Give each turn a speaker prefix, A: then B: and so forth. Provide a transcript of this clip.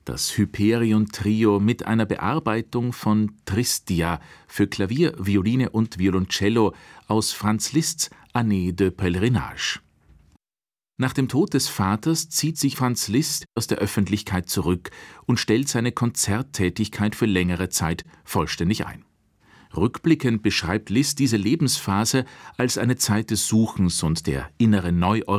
A: Das Hyperion-Trio mit einer Bearbeitung von Tristia für Klavier, Violine und Violoncello aus Franz Liszts Année de Pèlerinage. Nach dem Tod des Vaters zieht sich Franz Liszt aus der Öffentlichkeit zurück und stellt seine Konzerttätigkeit für längere Zeit vollständig ein. Rückblickend beschreibt Liszt diese Lebensphase als eine Zeit des Suchens und der inneren Neuorientierung